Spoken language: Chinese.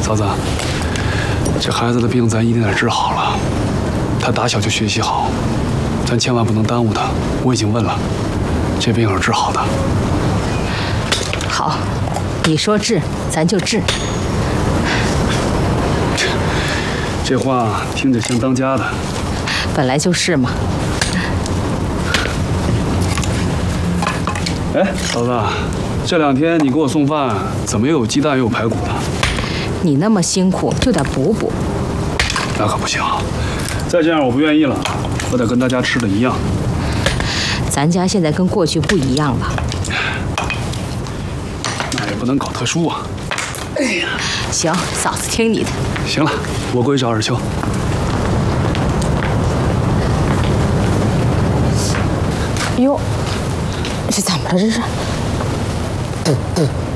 嫂子，这孩子的病咱一定得治好了。他打小就学习好，咱千万不能耽误他。我已经问了，这病是治好的。 好，你说治，咱就治。 这话听着像当家的。 本来就是嘛。 哎，嫂子，这2天你给我送饭，怎么又有鸡蛋又有排骨的？ 你那么辛苦，就得补补。 那可不行，再这样我不愿意了，我得跟大家吃的一样。 咱家现在跟过去不一样了。 那也不能搞特殊啊。哎呀， 行，嫂子听你的。 行了，我过去找尔秋。 哟，这怎么了？这是？